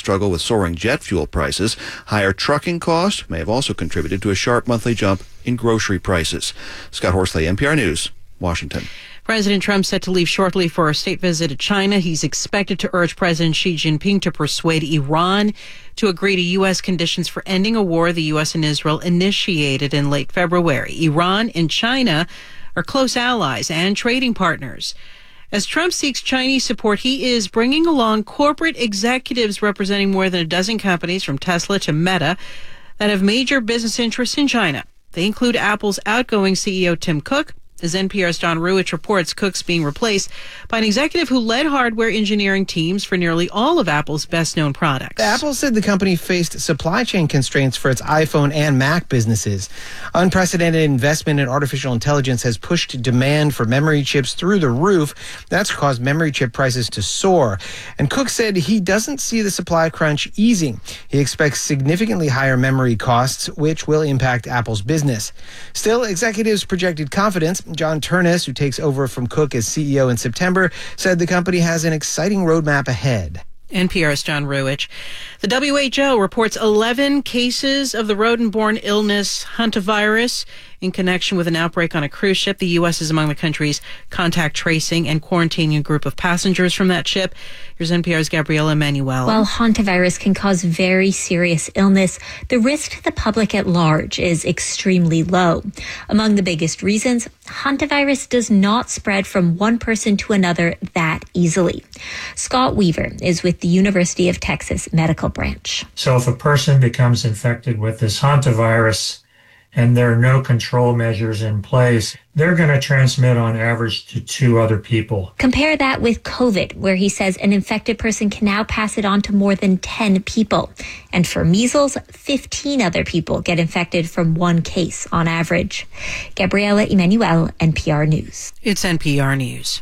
struggle with soaring jet fuel prices. Higher trucking costs may have also contributed to a sharp monthly jump in grocery prices. Scott Horsley, NPR News, Washington. President Trump set to leave shortly for a state visit to China. He's expected to urge President Xi Jinping to persuade Iran to agree to U.S. conditions for ending a war the U.S. and Israel initiated in late February. Iran and China are close allies and trading partners. As Trump seeks Chinese support, he is bringing along corporate executives representing more than a dozen companies from Tesla to Meta that have major business interests in China. They include Apple's outgoing CEO Tim Cook. As NPR's Don Ruwitch reports, Cook's being replaced by an executive who led hardware engineering teams for nearly all of Apple's best-known products. Apple said the company faced supply chain constraints for its iPhone and Mac businesses. Unprecedented investment in artificial intelligence has pushed demand for memory chips through the roof. That's caused memory chip prices to soar. And Cook said he doesn't see the supply crunch easing. He expects significantly higher memory costs, which will impact Apple's business. Still, executives projected confidence. John Ternus, who takes over from Cook as CEO in September, said the company has an exciting roadmap ahead. NPR's John Ruwitch. The WHO reports 11 cases of the rodent-borne illness hantavirus in connection with an outbreak on a cruise ship. The U.S. is among the countries contact tracing and quarantining a group of passengers from that ship. Here's NPR's Gabriela Emanuel. While hantavirus can cause very serious illness, the risk to the public at large is extremely low. Among the biggest reasons, hantavirus does not spread from one person to another that easily. Scott Weaver is with the University of Texas Medical Branch. So if a person becomes infected with this hantavirus and there are no control measures in place, they're going to transmit on average to 2 other people. Compare that with COVID, where he says an infected person can now pass it on to more than 10 people. And for measles, 15 other people get infected from one case on average. Gabriela Emanuel, NPR News. It's NPR News.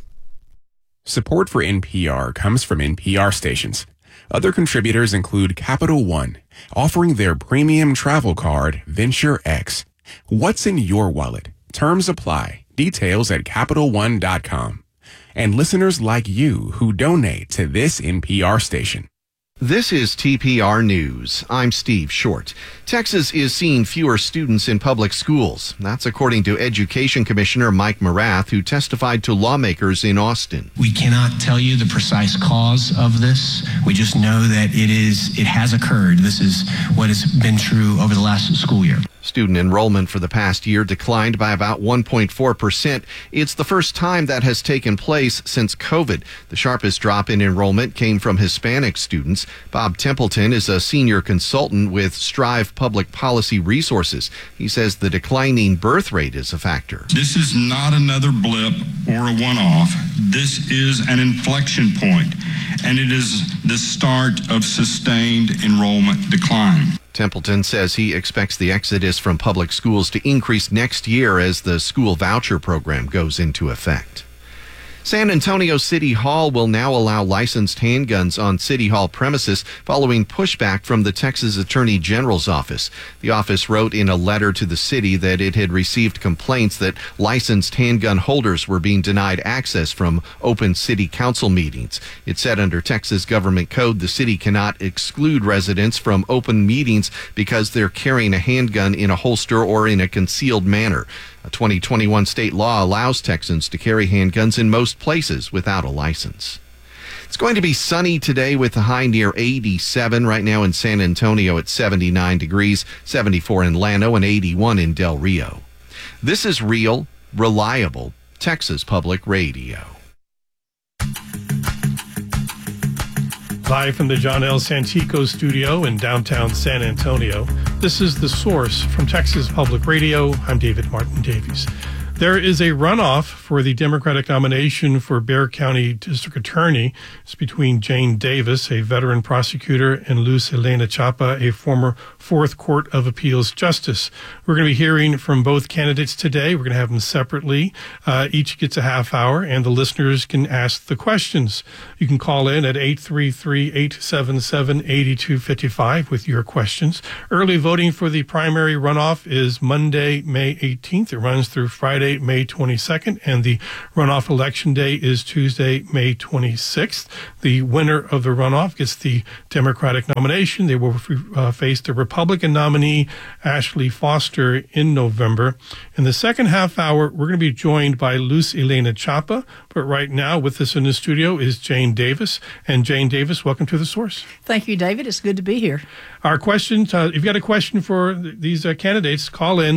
Support for NPR comes from NPR stations. Other contributors include Capital One, offering their premium travel card, Venture X. What's in your wallet? Terms apply. Details at CapitalOne.com. And listeners like you who donate to this NPR station. This is TPR News. I'm Steve Short. Texas is seeing fewer students in public schools. That's according to Education Commissioner Mike Morath, who testified to lawmakers in Austin. We cannot tell you the precise cause of this. We just know that it has occurred. This is what has been true over the last school year. Student enrollment for the past year declined by about 1.4%. It's the first time that has taken place since COVID. The sharpest drop in enrollment came from Hispanic students. Bob Templeton is a senior consultant with Strive Public Policy Resources. He says the declining birth rate is a factor. This is not another blip or a one-off. This is an inflection point, and it is the start of sustained enrollment decline. Templeton says he expects the exodus from public schools to increase next year as the school voucher program goes into effect. San Antonio City Hall will now allow licensed handguns on City Hall premises following pushback from the Texas Attorney General's office. The office wrote in a letter to the city that it had received complaints that licensed handgun holders were being denied access from open city council meetings. It said under Texas government code, the city cannot exclude residents from open meetings because they're carrying a handgun in a holster or in a concealed manner. A 2021 state law allows Texans to carry handguns in most places without a license. It's going to be sunny today with a high near 87. Right now in San Antonio at 79 degrees, 74 in Llano, and 81 in Del Rio. This is real, reliable Texas Public Radio. Live from the John L. Santico studio in downtown San Antonio, this is The Source from Texas Public Radio. I'm David Martin Davies. There is a runoff for the Democratic nomination for Bexar County District Attorney. It's between Jane Davis, a veteran prosecutor, and Luz Helena Chapa, a former Fourth Court of Appeals justice. We're going to be hearing from both candidates today. We're going to have them separately. Each gets a half hour, and the listeners can ask the questions. You can call in at 833-877-8255 with your questions. Early voting for the primary runoff is Monday, May 18th. It runs through Friday, Monday, May 22nd, and the runoff election day is Tuesday, May 26th. The winner of the runoff gets the Democratic nomination. They will face the Republican nominee, Ashley Foster, in November. In the second half hour, we're going to be joined by Luz Elena Chapa, but right now with us in the studio is Jane Davis. And Jane Davis, welcome to The Source. Thank you, David. It's good to be here. Our question, if you've got a question for these candidates, call in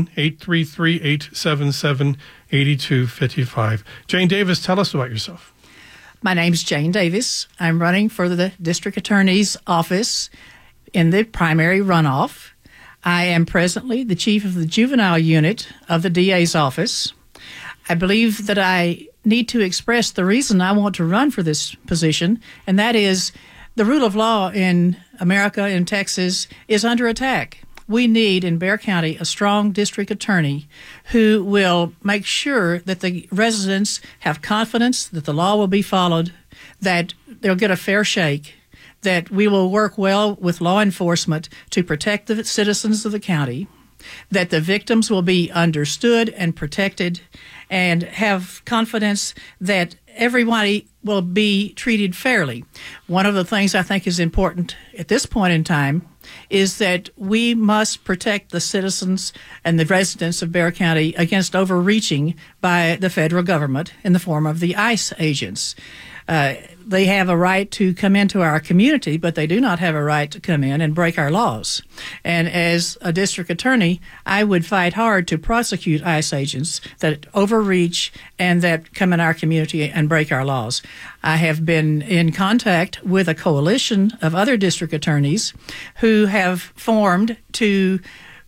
833-877-8255. Jane Davis, tell us about yourself. My name's Jane Davis. I'm running for the District Attorney's Office in the primary runoff. I am presently the chief of the juvenile unit of the DA's office. I believe that I need to express the reason I want to run for this position, and that is the rule of law in America, in Texas, is under attack. We need in Bexar County a strong district attorney who will make sure that the residents have confidence that the law will be followed, that they'll get a fair shake, that we will work well with law enforcement to protect the citizens of the county, that the victims will be understood and protected, and have confidence that everybody will be treated fairly. One of the things I think is important at this point in time is that we must protect the citizens and the residents of Bexar County against overreaching by the federal government in the form of the ICE agents. They have a right to come into our community, but they do not have a right to come in and break our laws. And as a district attorney, I would fight hard to prosecute ICE agents that overreach and that come in our community and break our laws. I have been in contact with a coalition of other district attorneys who have formed to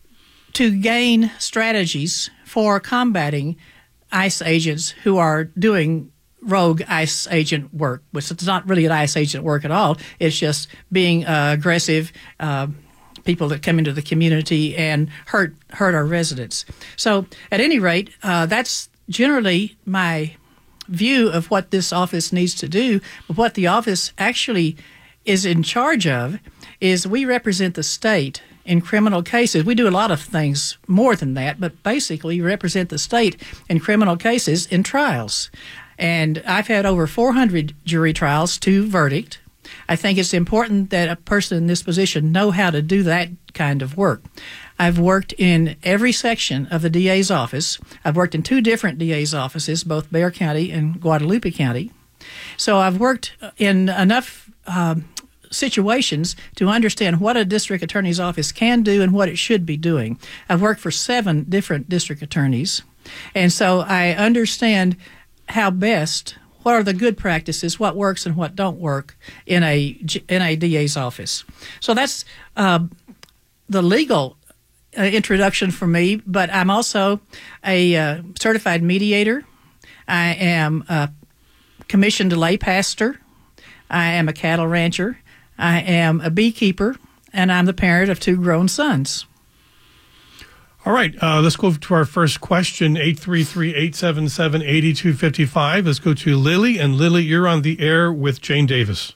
gain strategies for combating ICE agents who are doing rogue ICE agent work, which is not really an ICE agent work at all. It's just being aggressive people that come into the community and hurt our residents. So at any rate, that's generally my view of what this office needs to do. But what the office actually is in charge of is we represent the state in criminal cases. We do a lot of things more than that, but basically we represent the state in criminal cases in trials. And I've had over 400 jury trials to verdict. I think it's important that a person in this position know how to do that kind of work. I've worked in every section of the DA's office. I've worked in 2 different DA's offices, both Bexar County and Guadalupe County. So I've worked in enough situations to understand what a district attorney's office can do and what it should be doing. I've worked for 7 different district attorneys, and so I understand how best, what are the good practices, what works and what don't work in a DA's office. So that's the legal introduction for me, but I'm also a certified mediator. I am a commissioned lay pastor. I am a cattle rancher. I am a beekeeper, and I'm the parent of 2 grown sons. All right, let's go to our first question, 833-877-8255. Let's go to Lily. And Lily, you're on the air with Jane Davis.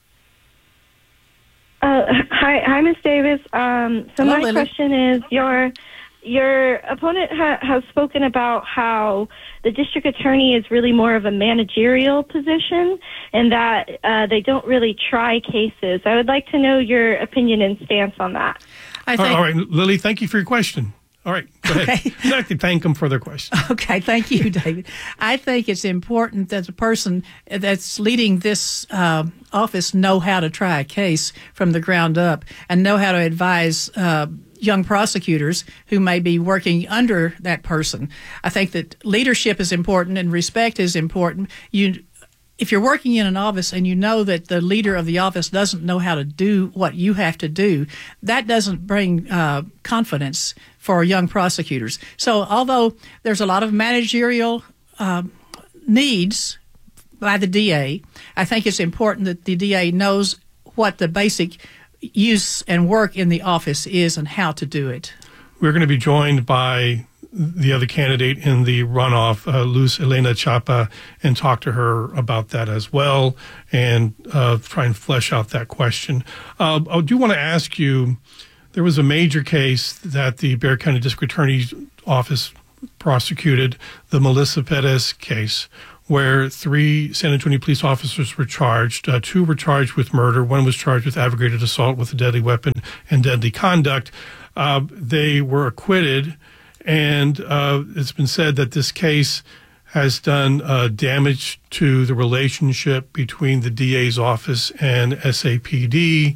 Hi, Ms. Davis. Hello, my Lily. question is, your opponent has spoken about how the district attorney is really more of a managerial position and that they don't really try cases. I would like to know your opinion and stance on that. All right, Lily, thank you for your question. All right, go ahead. Okay. You'd like to thank them for their question. Okay, thank you, David. I think it's important that the person that's leading this office know how to try a case from the ground up and know how to advise young prosecutors who may be working under that person. I think that leadership is important and respect is important. If you're working in an office and you know that the leader of the office doesn't know how to do what you have to do, that doesn't bring confidence for young prosecutors. So although there's a lot of managerial needs by the DA, I think it's important that the DA knows what the basic use and work in the office is and how to do it. We're going to be joined by the other candidate in the runoff, Luz Elena Chapa, and talk to her about that as well and try and flesh out that question. I do want to ask you, there was a major case that the Bexar County District Attorney's Office prosecuted the Melissa Perez case, where 3 San Antonio police officers were charged. 2 were charged with murder. 1 was charged with aggravated assault with a deadly weapon and deadly conduct. They were acquitted, and it's been said that this case has done damage to the relationship between the DA's office and SAPD.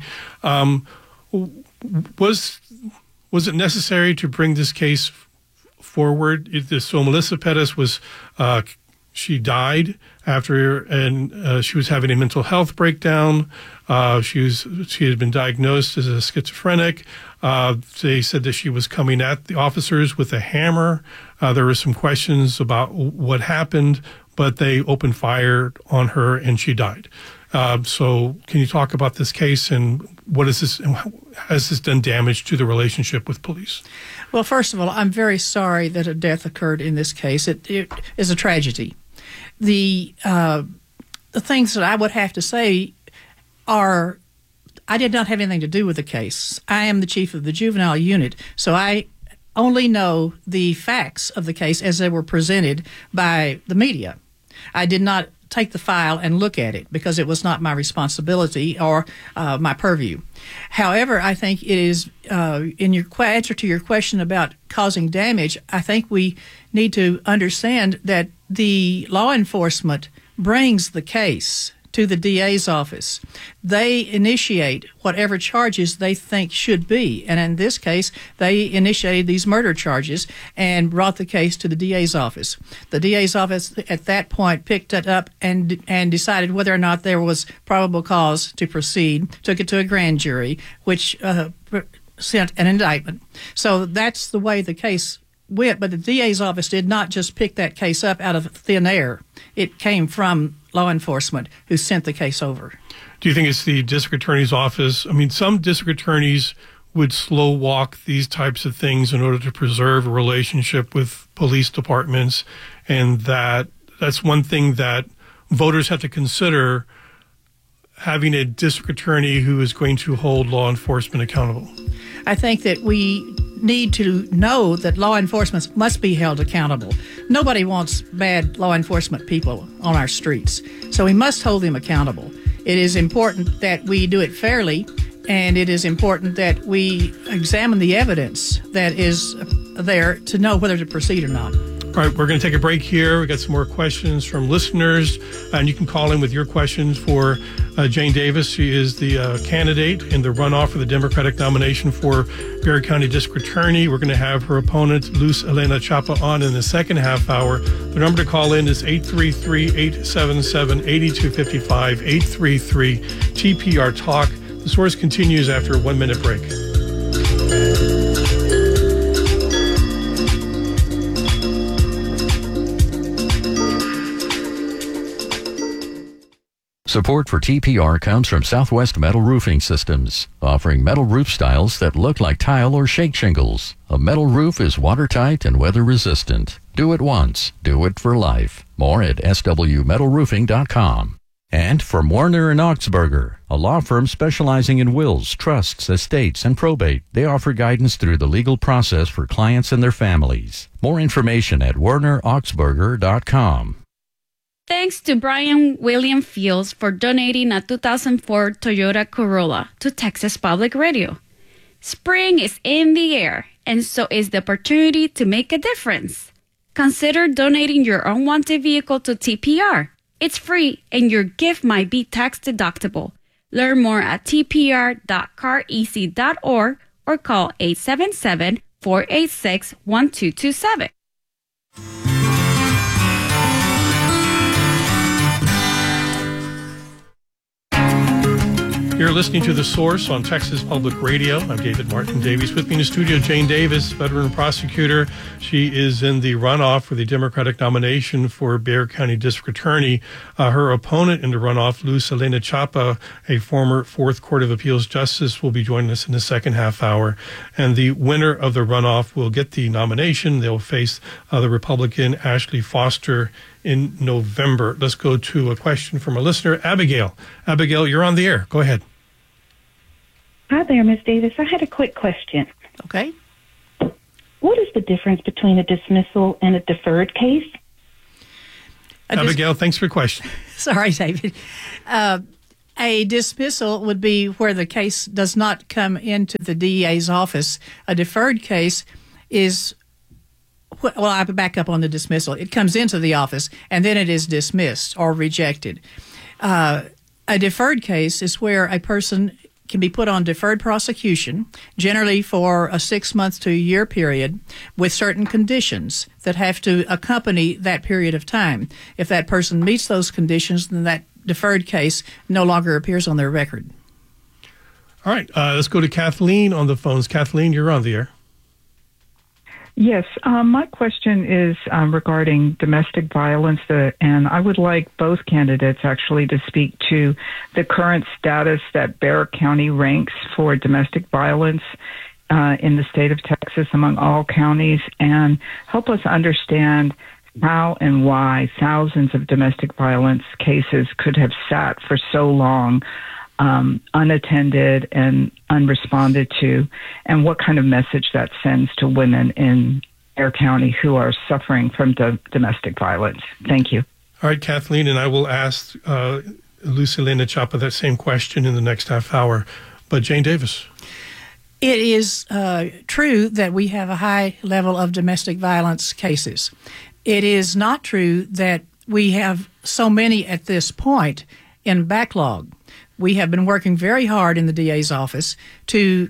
Was it necessary to bring this case forward? So Melissa Perez was she died after, and she was having a mental health breakdown. She had been diagnosed as a schizophrenic. They said that she was coming at the officers with a hammer. There were some questions about what happened, but they opened fire on her and she died. So can you talk about this case and what is this, and has this done damage to the relationship with police? Well, first of all, I'm very sorry that a death occurred in this case. It is a tragedy. The things that I would have to say are, I did not have anything to do with the case. I am the chief of the juvenile unit, so I only know the facts of the case as they were presented by the media. I did not take the file and look at it because it was not my responsibility or my purview. However, I think it is, in your answer to your question about causing damage, I think we need to understand that the law enforcement brings the case to the DA's office. They initiate whatever charges they think should be. And in this case, they initiated these murder charges and brought the case to the DA's office. The DA's office at that point picked it up and decided whether or not there was probable cause to proceed, took it to a grand jury, which sent an indictment. So that's the way the case went. But the DA's office did not just pick that case up out of thin air. It came from law enforcement who sent the case over. Do you think it's the district attorney's office? I mean, some district attorneys would slow walk these types of things in order to preserve a relationship with police departments, and that's one thing that voters have to consider, having a district attorney who is going to hold law enforcement accountable. I think that we need to know that law enforcement must be held accountable. Nobody wants bad law enforcement people on our streets, so we must hold them accountable. It is important that we do it fairly, and it is important that we examine the evidence that is there to know whether to proceed or not. All right, we're going to take a break here. We got some more questions from listeners, and you can call in with your questions for Jane Davis. She is the candidate in the runoff for the Democratic nomination for Bexar County District Attorney. We're going to have her opponent, Luz Elena Chapa, on in the second half hour. The number to call in is 833-877-8255, 833-TPR-TALK. The Source continues after a 1-minute break. Support for TPR comes from Southwest Metal Roofing Systems, offering metal roof styles that look like tile or shake shingles. A metal roof is watertight and weather resistant. Do it once, do it for life. More at swmetalroofing.com. And from Warner & Augsburger, a law firm specializing in wills, trusts, estates, and probate. They offer guidance through the legal process for clients and their families. More information at warneraugsburger.com. Thanks to Brian William Fields for donating a 2004 Toyota Corolla to Texas Public Radio. Spring is in the air, and so is the opportunity to make a difference. Consider donating your unwanted vehicle to TPR. It's free, and your gift might be tax deductible. Learn more at tpr.careasy.org or call 877-486-1227. You're listening to The Source on Texas Public Radio. I'm David Martin Davies. With me in the studio, Jane Davis, veteran prosecutor. She is in the runoff for the Democratic nomination for Bexar County District Attorney. Her opponent in the runoff, Luz Elena Chapa, a former Fourth Court of Appeals justice, will be joining us in the second half hour. And the winner of the runoff will get the nomination. They'll face the Republican Ashley Foster in November. Let's go to a question from a listener, Abigail. Abigail, you're on the air. Go ahead. Hi there, Ms. Davis. I had a quick question. Okay. What is the difference between a dismissal and a deferred case? Abigail, thanks for your question. Sorry, David. A dismissal would be where the case does not come into the DEA's office. A deferred case is, well, I back up on the dismissal. It comes into the office, and then it is dismissed or rejected. A deferred case is where a person can be put on deferred prosecution, generally for a 6 month to a year period, with certain conditions that have to accompany that period of time. If that person meets those conditions, then that deferred case no longer appears on their record. All right, let's go to Kathleen on the phones. Kathleen, you're on the air. Yes, my question is regarding domestic violence, and I would like both candidates actually to speak to the current status that Bexar County ranks for domestic violence in the state of Texas among all counties, and help us understand how and why thousands of domestic violence cases could have sat for so long unattended and unresponded to, and what kind of message that sends to women in Bexar County who are suffering from domestic violence. Thank you. All right, Kathleen, and I will ask Lucilena Chapa that same question in the next half hour. But Jane Davis. It is true that we have a high level of domestic violence cases. It is not true that we have so many at this point in backlog. We have been working very hard in the DA's office to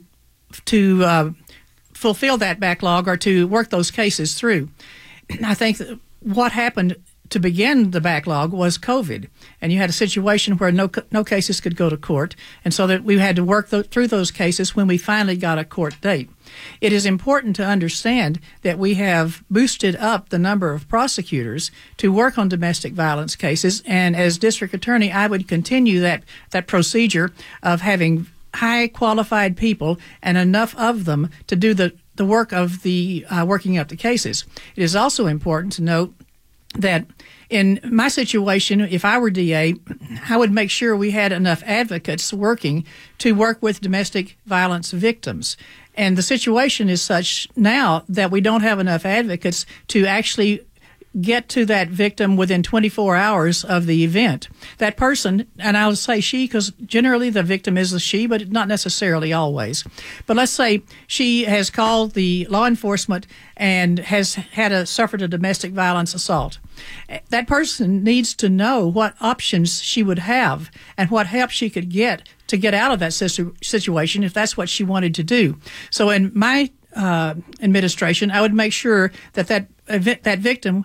fulfill that backlog or to work those cases through. I think that what happened to begin the backlog was COVID, and you had a situation where no cases could go to court, and so that we had to work through those cases when we finally got a court date. It is important to understand that we have boosted up the number of prosecutors to work on domestic violence cases, and as district attorney, I would continue that procedure of having high qualified people and enough of them to do the work of the working up the cases. It is also important to note that in my situation, if I were DA, I would make sure we had enough advocates working to work with domestic violence victims. And the situation is such now that we don't have enough advocates to actually get to that victim within 24 hours of the event. That person, and I'll say she because generally the victim is a she, but not necessarily always. But let's say she has called the law enforcement and has suffered a domestic violence assault. That person needs to know what options she would have and what help she could get to get out of that situation if that's what she wanted to do. So in my administration, I would make sure that victim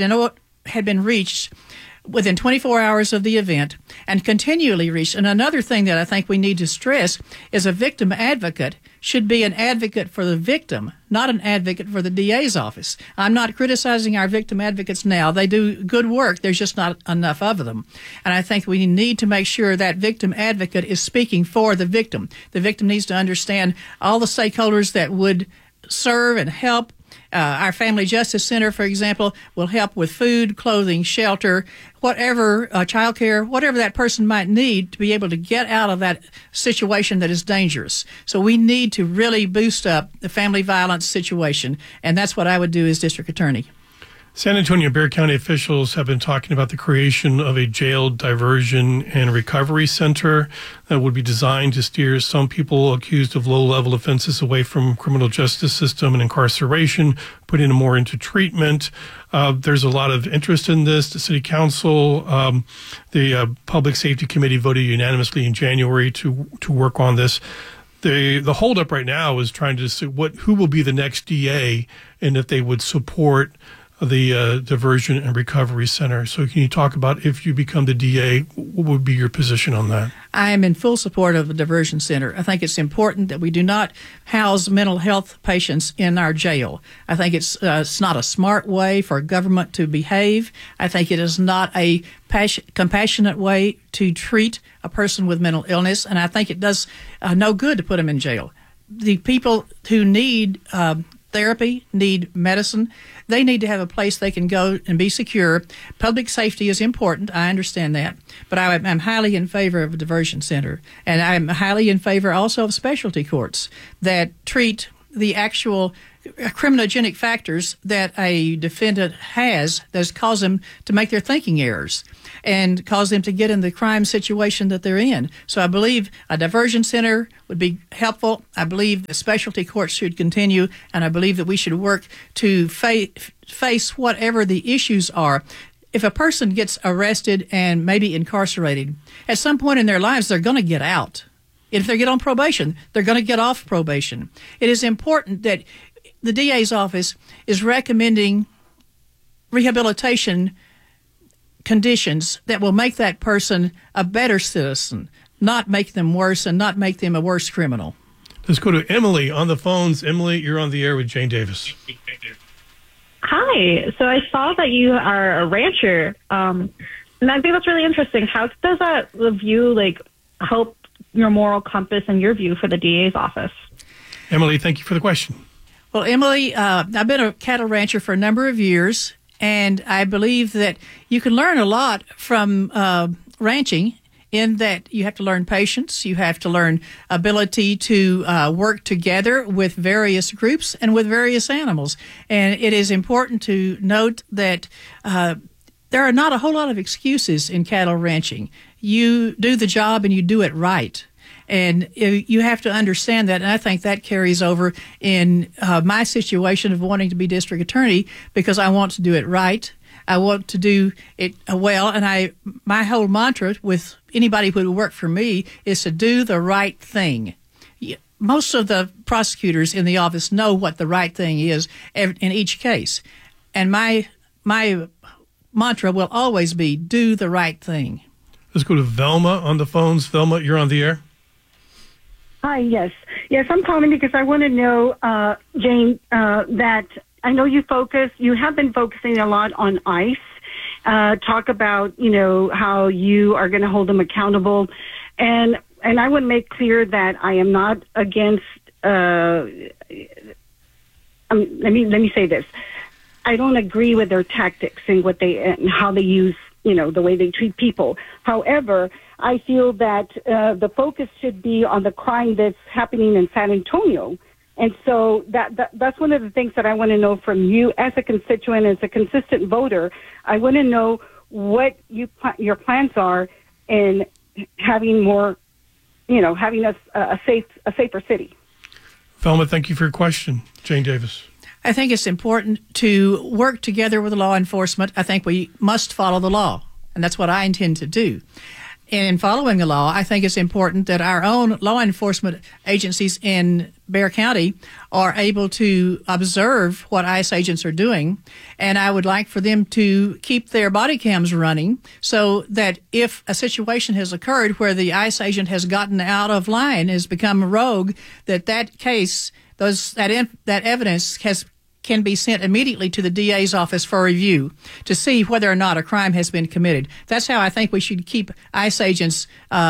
had been reached within 24 hours of the event and continually reached. And another thing that I think we need to stress is a victim advocate should be an advocate for the victim, not an advocate for the DA's office. I'm not criticizing our victim advocates now. They do good work. There's just not enough of them. And I think we need to make sure that victim advocate is speaking for the victim. The victim needs to understand all the stakeholders that would serve and help. Our Family Justice Center, for example, will help with food, clothing, shelter, whatever, childcare, whatever that person might need to be able to get out of that situation that is dangerous. So we need to really boost up the family violence situation, and that's what I would do as district attorney. San Antonio and Bexar County officials have been talking about the creation of a jail diversion and recovery center that would be designed to steer some people accused of low-level offenses away from criminal justice system and incarceration, putting them more into treatment. There's a lot of interest in this. The City Council, the Public Safety Committee voted unanimously in January to work on this. The holdup right now is trying to see who will be the next DA and if they would support the Diversion and Recovery Center. So can you talk about if you become the DA, what would be your position on that? I am in full support of the Diversion Center. I think it's important that we do not house mental health patients in our jail. I think it's not a smart way for government to behave. I think it is not a compassionate way to treat a person with mental illness, and I think it does no good to put them in jail. The people who need therapy, need medicine, they need to have a place they can go and be secure. Public safety is important. I understand that. But I'm highly in favor of a diversion center. And I'm highly in favor also of specialty courts that treat the actual criminogenic factors that a defendant has that cause them to make their thinking errors and cause them to get in the crime situation that they're in. So I believe a diversion center would be helpful. I believe the specialty courts should continue, and I believe that we should work to face whatever the issues are. If a person gets arrested and maybe incarcerated, at some point in their lives, they're going to get out. If they get on probation, they're going to get off probation. It is important that the DA's office is recommending rehabilitation conditions that will make that person a better citizen, not make them worse and not make them a worse criminal. Let's go to Emily on the phones. Emily, you're on the air with Jane Davis. Hi. So I saw that you are a rancher, and I think that's really interesting. How does that view help your moral compass and your view for the DA's office? Emily, thank you for the question. Well, Emily, I've been a cattle rancher for a number of years, and I believe that you can learn a lot from ranching in that you have to learn patience, you have to learn ability to work together with various groups and with various animals. And it is important to note that there are not a whole lot of excuses in cattle ranching. You do the job and you do it right. And you have to understand that, and I think that carries over in my situation of wanting to be district attorney because I want to do it right. I want to do it well, and my whole mantra with anybody who would work for me is to do the right thing. Most of the prosecutors in the office know what the right thing is in each case, and my mantra will always be do the right thing. Let's go to Velma on the phones. Velma, you're on the air. Hi, yes. Yes, I'm calling because I want to know, Jane, that I know you have been focusing a lot on ICE. Talk about, how you are going to hold them accountable. And I want to make clear that I am not against, let me say this. I don't agree with their tactics and and how they use, the way they treat people. However, I feel that the focus should be on the crime that's happening in San Antonio. And so that's one of the things that I want to know from you as a constituent, as a consistent voter. I want to know what your plans are in having more, having a safer city. Velma, thank you for your question. Jane Davis. I think it's important to work together with law enforcement. I think we must follow the law, and that's what I intend to do. And in following the law, I think it's important that our own law enforcement agencies in Bexar County are able to observe what ICE agents are doing. And I would like for them to keep their body cams running so that if a situation has occurred where the ICE agent has gotten out of line, has become a rogue, that case, that evidence can be sent immediately to the DA's office for review to see whether or not a crime has been committed. That's how I think we should keep ICE agents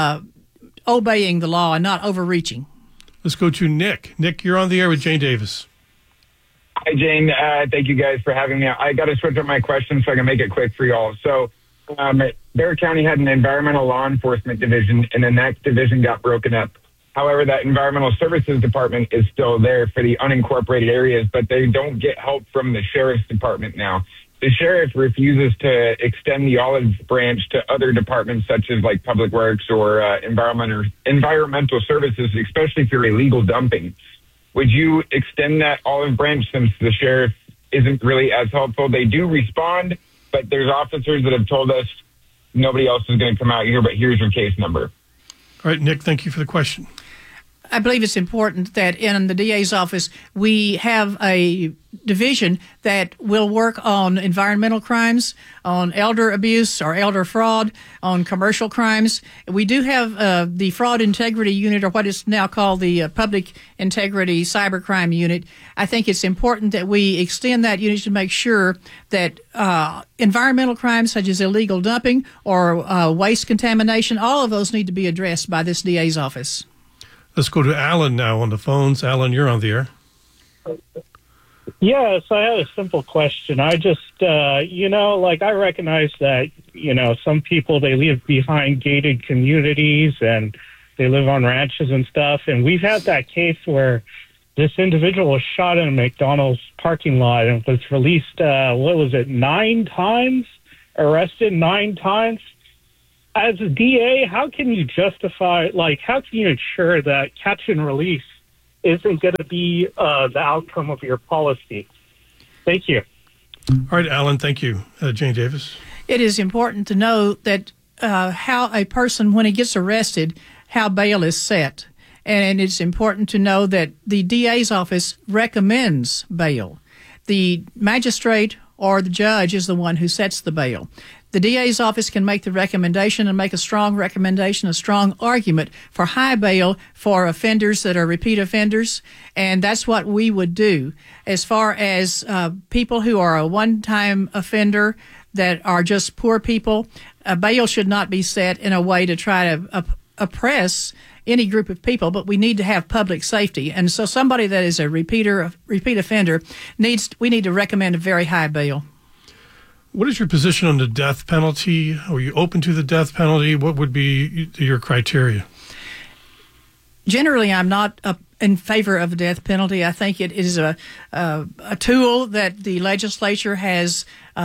obeying the law and not overreaching. Let's go to Nick. Nick, you're on the air with Jane Davis. Hi, Jane. Thank you guys for having me. I got to switch up my question so I can make it quick for y'all. So Bexar County had an environmental law enforcement division, and then that division got broken up. However, that environmental services department is still there for the unincorporated areas, but they don't get help from the sheriff's department now. The sheriff refuses to extend the olive branch to other departments such as like public works or environmental services, especially for illegal dumping. Would you extend that olive branch since the sheriff isn't really as helpful? They do respond, but there's officers that have told us nobody else is going to come out here, but here's your case number. All right, Nick, thank you for the question. I believe it's important that in the DA's office we have a division that will work on environmental crimes, on elder abuse or elder fraud, on commercial crimes. We do have the Fraud Integrity Unit, or what is now called the Public Integrity Cybercrime Unit. I think it's important that we extend that unit to make sure that environmental crimes such as illegal dumping or waste contamination, all of those need to be addressed by this DA's office. Let's go to Alan now on the phones. Alan, you're on the air. Yes, I had a simple question. I just, I recognize that, some people, they live behind gated communities and they live on ranches and stuff. And we've had that case where this individual was shot in a McDonald's parking lot and was released, 9 times? Arrested 9 times? As a DA, how can you justify, how can you ensure that catch and release isn't going to be the outcome of your policy? Thank you. All right, Alan, thank you. Jane Davis. It is important to know that how a person, when he gets arrested, how bail is set. And it's important to know that the DA's office recommends bail. The magistrate or the judge is the one who sets the bail. The DA's office can make the recommendation and make a strong recommendation, a strong argument for high bail for offenders that are repeat offenders, and that's what we would do. As far as people who are a one-time offender that are just poor people, bail should not be set in a way to try to oppress any group of people, but we need to have public safety. And so somebody that is a repeat offender we need to recommend a very high bail. What is your position on the death penalty? Are you open to the death penalty? What would be your criteria? Generally, I'm not in favor of the death penalty. I think it is a tool that the legislature has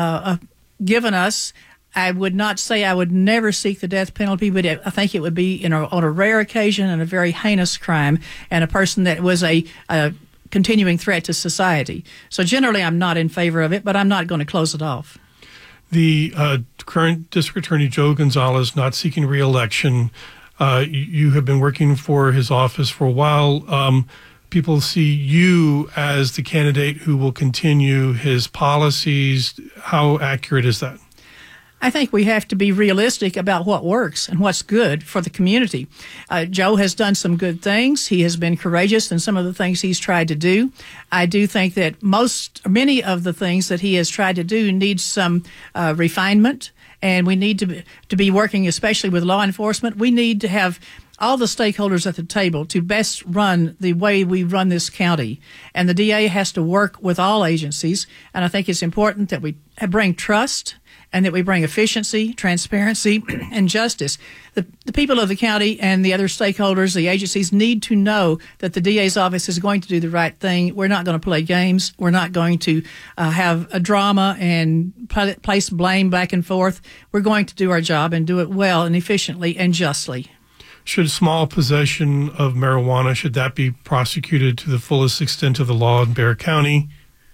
given us. I would not say I would never seek the death penalty, but I think it would be on a rare occasion and a very heinous crime, and a person that was a continuing threat to society. So generally, I'm not in favor of it, but I'm not going to close it off. The current District Attorney Joe Gonzalez, not seeking re-election, you have been working for his office for a while. People see you as the candidate who will continue his policies. How accurate is that? I think we have to be realistic about what works and what's good for the community. Joe has done some good things. He has been courageous in some of the things he's tried to do. I do think that many of the things that he has tried to do need some refinement, and we need to be working, especially with law enforcement. We need to have all the stakeholders at the table to best run the way we run this county. And the DA has to work with all agencies, and I think it's important that we bring trust and that we bring efficiency, transparency, and justice. The people of the county and the other stakeholders, the agencies, need to know that the DA's office is going to do the right thing. We're not going to play games. We're not going to have a drama and place blame back and forth. We're going to do our job and do it well and efficiently and justly. Should small possession of marijuana, should that be prosecuted to the fullest extent of the law in Bexar County?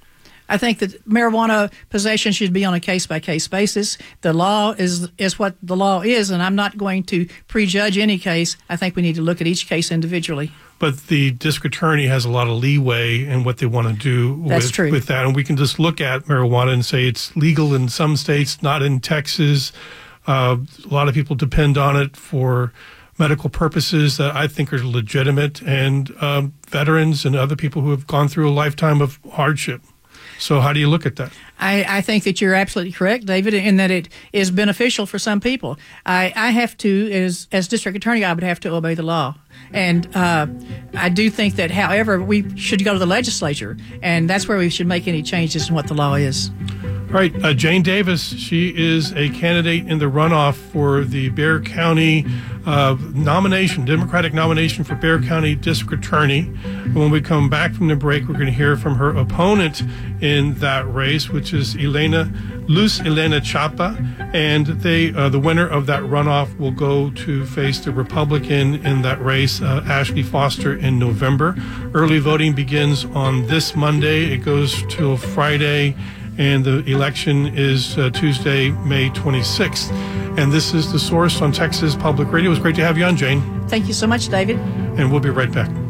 I think that marijuana possession should be on a case-by-case basis. The law is what the law is, and I'm not going to prejudge any case. I think we need to look at each case individually. But the district attorney has a lot of leeway in what they want to do with that. And we can just look at marijuana and say it's legal in some states, not in Texas. A lot of people depend on it for medical purposes that I think are legitimate, and veterans and other people who have gone through a lifetime of hardship. So how do you look at that? I think that you're absolutely correct, David, in that it is beneficial for some people. I have to, as district attorney, I would have to obey the law. And I do think that, however, we should go to the legislature, and that's where we should make any changes in what the law is. All right, Jane Davis, she is a candidate in the runoff for the Bexar County Democratic nomination for Bexar County District Attorney. When we come back from the break, we're going to hear from her opponent in that race, which is Luz Elena Chapa, and the winner of that runoff will go to face the Republican in that race, Ashley Foster, in November. Early voting begins on this Monday. It goes till Friday, and the election is Tuesday, May 26th. And this is The Source on Texas Public Radio. It was great to have you on, Jane. Thank you so much, David. And we'll be right back.